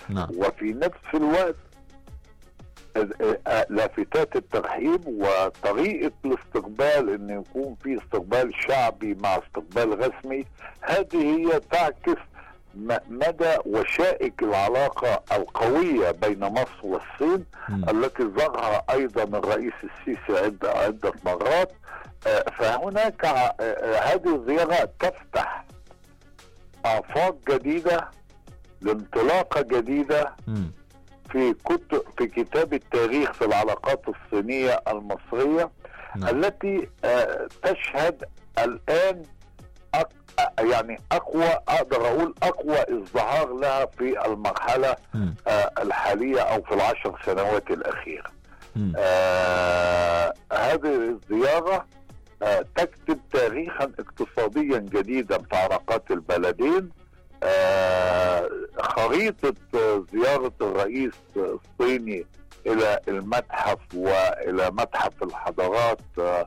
نعم. وفي نفس الوقت لافتات الترحيب وطريقة الاستقبال، ان يكون في استقبال شعبي مع استقبال رسمي، هذه هي تعكس مدى وشائك العلاقة القوية بين مصر والصين التي ظهرها ايضا الرئيس السيسي عدة مرات. فهناك هذه الزيارة تفتح آفاق جديدة لانطلاقة جديدة في كتاب التاريخ في العلاقات الصينية المصرية. التي تشهد الآن يعني أقدر أقول أقوى إصدار لها في المرحلة الحالية أو في ال10 سنوات الأخيرة. هذه الزيارة تكتب تاريخا اقتصاديا جديدا في علاقات البلدين. خريطة زيارة الرئيس الصيني إلى المتحف وإلى متحف الحضارات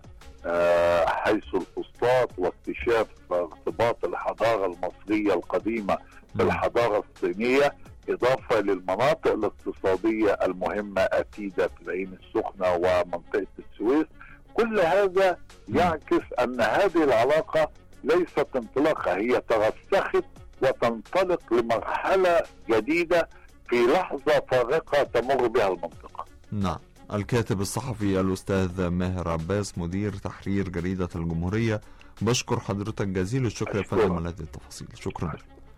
حيث الفسطاط واكتشاف ارتباط الحضارة المصرية القديمة بالحضارة الصينية، إضافة للمناطق الاقتصادية المهمة أكيدة في العين السخنة ومنطقة السويس. كل هذا يعكس أن هذه العلاقة ليست انطلاقة، هي ترسخت وتنطلق لمرحلة جديدة في لحظة فارقة تمر بها المنطقة. نعم. الكاتب الصحفي الأستاذ ماهر عباس، مدير تحرير جريدة الجمهورية، بشكر حضرتك جزيل الشكر يا فندم على هذه التفاصيل. شكرا.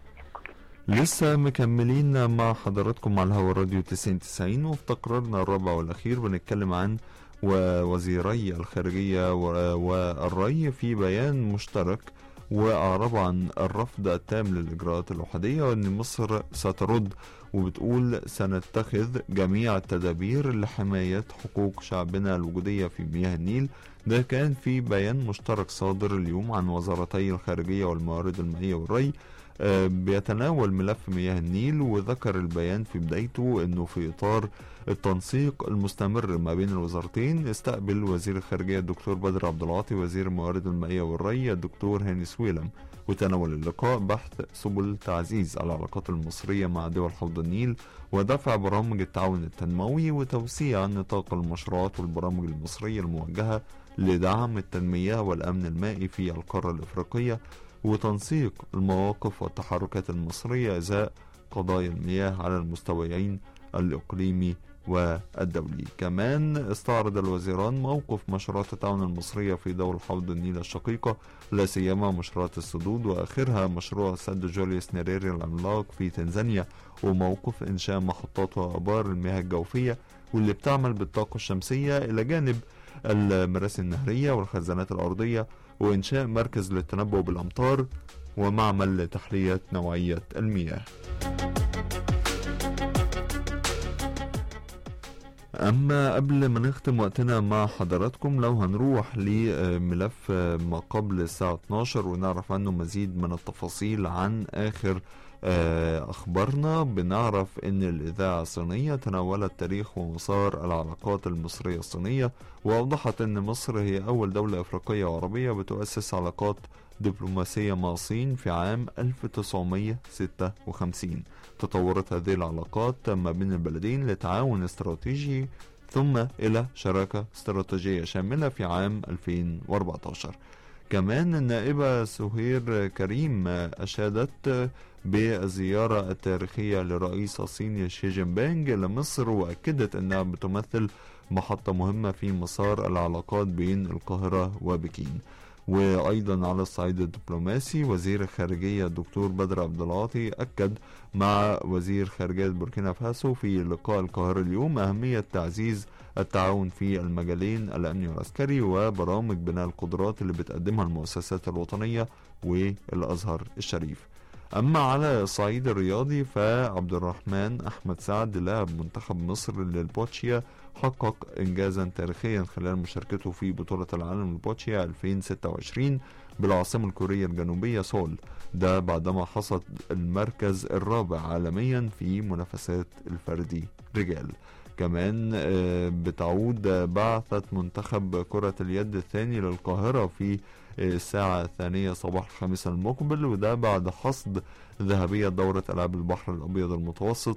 لسه مكملين مع حضراتكم على الهواء الراديو 90 وفي تقريرنا الرابع والأخير بنتكلم عن وزيري الخارجية والري في بيان مشترك، وأعرب عن الرفض التام للإجراءات الأحادية، وأن مصر سترد وبتقول سنتخذ جميع التدابير لحماية حقوق شعبنا الوجودية في مياه النيل. ده كان في بيان مشترك صادر اليوم عن وزارتي الخارجية والموارد المائية والري بيتناول ملف مياه النيل. وذكر البيان في بدايته أنه في إطار التنسيق المستمر ما بين الوزارتين، استقبل وزير الخارجية الدكتور بدر عبد العاطي وزير الموارد المائية والري الدكتور هاني سويلم، وتناول اللقاء بحث سبل تعزيز العلاقات المصرية مع دول حوض النيل ودفع برامج التعاون التنموي وتوسيع نطاق المشروعات والبرامج المصرية الموجهة لدعم التنمية والأمن المائي في القارة الإفريقية، وتنسيق المواقف والتحركات المصرية إزاء قضايا المياه على المستويين الإقليمي والدولي. كمان استعرض الوزيران موقف مشروعات التعاون المصرية في دول حوض النيل الشقيقة، لا سيما مشروعات السدود وآخرها مشروع سد جوليوس نيريري العملاق في تنزانيا، وموقف إنشاء محطات وآبار المياه الجوفية واللي بتعمل بالطاقة الشمسية، إلى جانب المراسي النهرية والخزانات الأرضية، وإنشاء مركز للتنبؤ بالأمطار ومعمل لتحلية نوعية المياه. أما قبل ما نختم وقتنا مع حضراتكم، لو هنروح لملف ما قبل الساعة 12 ونعرف عنه مزيد من التفاصيل عن آخر أخبارنا، بنعرف أن الإذاعة الصينية تناولت تاريخ ومسار العلاقات المصرية الصينية، وأوضحت أن مصر هي أول دولة أفريقية وعربية بتؤسس علاقات دبلوماسية مع الصين في عام 1956. تطورت هذه العلاقات ما بين البلدين لتعاون استراتيجي ثم إلى شراكة استراتيجية شاملة في عام 2014. كمان النائبة سهير كريم أشادت بالزيارة التاريخية للرئيس الصيني شي جين بينغ لمصر، وأكدت أنها بتمثل محطة مهمة في مسار العلاقات بين القاهرة وبكين. وأيضا على الصعيد الدبلوماسي، وزير الخارجية الدكتور بدر عبد العاطي أكد مع وزير خارجية بوركينا فاسو في لقاء القاهرة اليوم أهمية تعزيز التعاون في المجالين الأمني والعسكري وبرامج بناء القدرات اللي بتقدمها المؤسسات الوطنية والأزهر الشريف. أما على الصعيد الرياضي، فعبد الرحمن أحمد سعد لاعب منتخب مصر للبوتشيا حقق إنجازا تاريخيا خلال مشاركته في بطولة العالم للبوتشيا 2026 بالعاصمة الكورية الجنوبية سول، ده بعدما حصد المركز الرابع عالميا في منافسات الفردي رجال. كمان بتعود بعثة منتخب كرة اليد الثاني للقاهرة في الساعة 2 صباح الخميس المقبل، وده بعد حصد ذهبية دورة ألعاب البحر الأبيض المتوسط